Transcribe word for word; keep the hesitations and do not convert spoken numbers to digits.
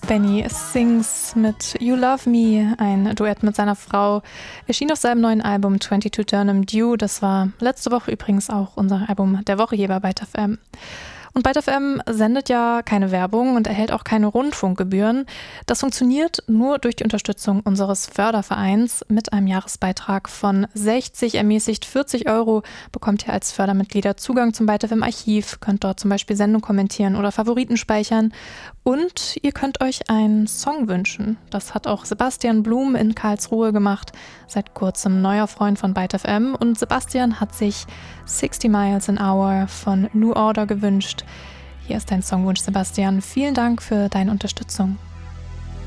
Benny Sings mit You Love Me, ein Duett mit seiner Frau, erschien auf seinem neuen Album zweiundzwanzig Turnham Dew. Das war letzte Woche übrigens auch unser Album der Woche hier bei Byte F M. Und Byte F M sendet ja keine Werbung und erhält auch keine Rundfunkgebühren. Das funktioniert nur durch die Unterstützung unseres Fördervereins. Mit einem Jahresbeitrag von sechzig, ermäßigt vierzig Euro bekommt ihr als Fördermitglieder Zugang zum Byte F M Archiv, könnt dort zum Beispiel Sendung kommentieren oder Favoriten speichern. Und ihr könnt euch einen Song wünschen. Das hat auch Sebastian Blum in Karlsruhe gemacht, seit kurzem neuer Freund von Byte F M. Und Sebastian hat sich sixty Miles an Hour von New Order gewünscht. Hier ist dein Songwunsch, Sebastian. Vielen Dank für deine Unterstützung.